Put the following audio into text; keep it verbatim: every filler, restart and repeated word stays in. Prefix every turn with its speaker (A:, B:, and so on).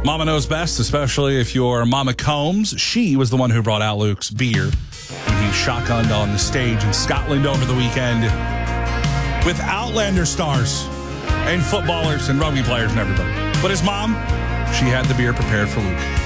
A: Mama knows best, especially if you're Mama Combs. She was the one who brought out Luke's beer when he shotgunned on the stage in Scotland over the weekend with Outlander stars and footballers and rugby players and everybody. But his mom, she had the beer prepared for Luke.